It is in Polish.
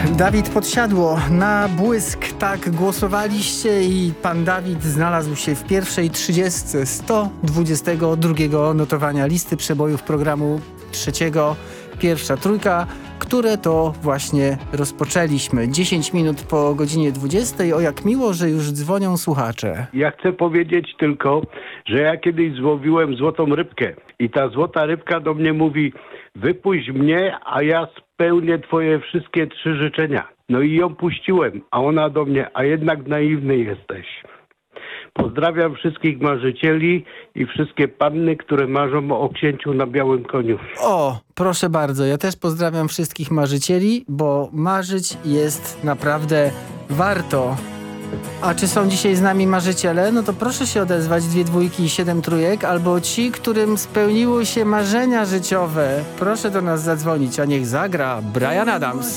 Dawid Podsiadło, na błysk. Tak głosowaliście i pan Dawid znalazł się w pierwszej 30 122 notowania listy przebojów programu trzeciego Pierwsza Trójka, które to właśnie rozpoczęliśmy. 10 minut po godzinie 20. O, jak miło, że już dzwonią słuchacze. Ja chcę powiedzieć tylko, że ja kiedyś złowiłem złotą rybkę i ta złota rybka do mnie mówi: wypuść mnie, a ja spełnię twoje wszystkie 3 życzenia. No i ją puściłem, a ona do mnie: a jednak naiwny jesteś. Pozdrawiam wszystkich marzycieli i wszystkie panny, które marzą o księciu na białym koniu. O, proszę bardzo, ja też pozdrawiam wszystkich marzycieli, bo marzyć jest naprawdę warto. A czy są dzisiaj z nami marzyciele? No to proszę się odezwać, 2 dwójki i 7 trójek, albo ci, którym spełniły się marzenia życiowe. Proszę do nas zadzwonić, a niech zagra Bryan Adams.